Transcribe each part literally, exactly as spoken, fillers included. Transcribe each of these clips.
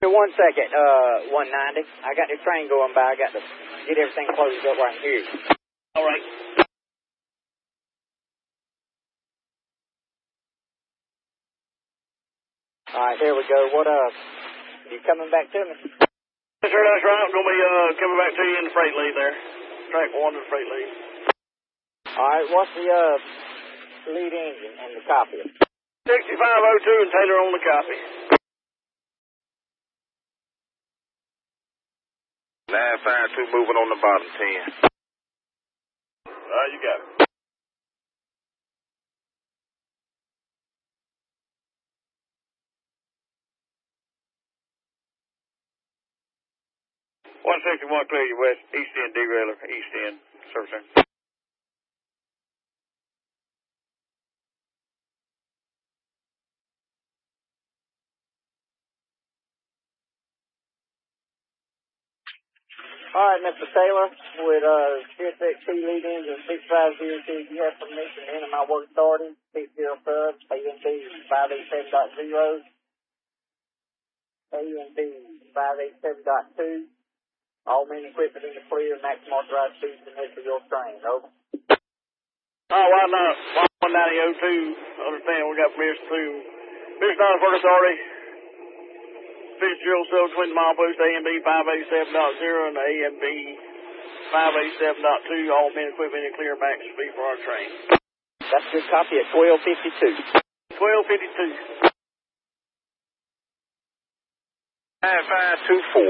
One second, uh, one ninety. I got the train going by. I got to get everything closed up where I can hear you. All right. All right, there we go. What, uh, you coming back to me? Yes, sir, that's right. I'm going to be uh, coming back to you in the freight lead there. Track one to the freight lead. All right, what's the, uh, lead engine and the copy? sixty-five oh two and Taylor on the copy. nine five two moving on the bottom ten. All right, you got it. one sixty-one clear you west, east end derailer, east end, service center. All right, Mister Taylor, with, uh, C S X T lead engine six five zero two, you have permission to enter my work authority, six zero sub, A M B five eight seven point zero, A M B five eight seven point two, all main equipment in the clear, maximum authorized speed permit for your train, over. Oh, why not? one ninety oh two, understand we got permission to Mission on work authority. Fitzgerald Silver Twin Mile Boost, A M B five eight seven point zero and A M B five eight seven point two, all men equipment in clear max speed for our train. That's a good copy at twelve fifty-two. twelve fifty-two. nine five two four.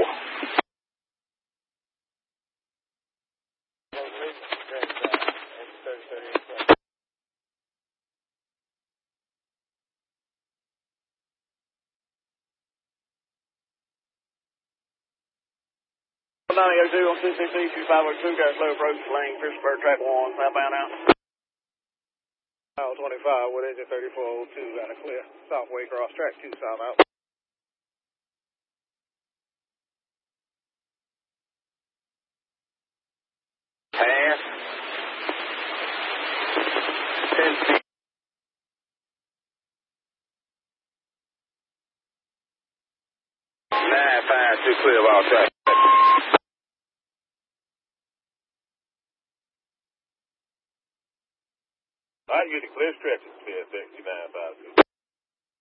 one ninety oh two on C C C two five oh two, got a slow approach lane, Christopher track one, southbound out. Mile twenty-five with engine thirty-four oh two, got a clear. Southway cross track two south out. Pass. ten feet. nine five two clear of all traffic. I can get a clear stretch at C S X T nine five two.